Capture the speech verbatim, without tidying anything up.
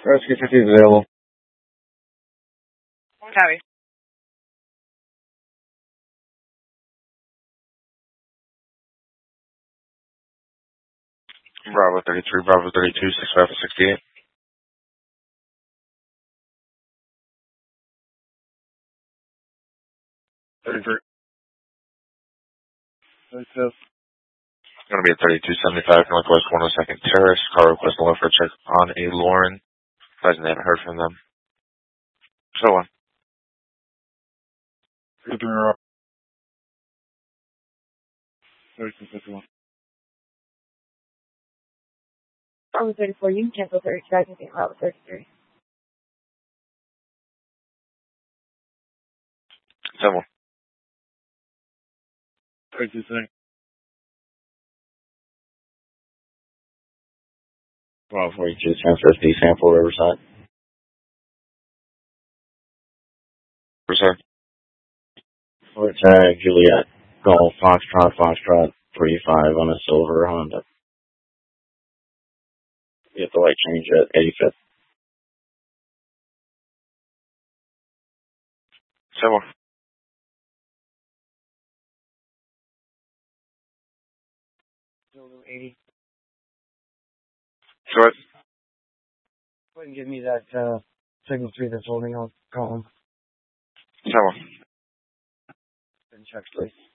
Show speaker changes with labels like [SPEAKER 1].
[SPEAKER 1] Rescue fifty is available.
[SPEAKER 2] Copy.
[SPEAKER 3] Bravo thirty-three, Bravo thirty-two, six five sixty-eight. thirty-three.
[SPEAKER 1] thirty-two.
[SPEAKER 3] Going to be at thirty-two seventy-five Northwest one oh second Terrace. Car request and welfare check on a Lauren. Advising they haven't heard from them. So on.
[SPEAKER 1] thirty-two fifty-one.
[SPEAKER 2] Bravo thirty-four, you can cancel thirty-two, I can think about thirty-three.
[SPEAKER 3] Seven.
[SPEAKER 1] thirty-two thirty. twelve forty-two, San fifty, Sample Riverside.
[SPEAKER 3] Percent.
[SPEAKER 1] Fort Tag, Juliet, Golf, Foxtrot, Foxtrot, three five on a silver Honda. Get the light change at eighty-fifth.
[SPEAKER 3] Seven.
[SPEAKER 1] eighty.
[SPEAKER 3] Short.
[SPEAKER 1] Go ahead and give me that uh, signal three that's holding. I'll call him.
[SPEAKER 3] Seven.
[SPEAKER 1] Check, please.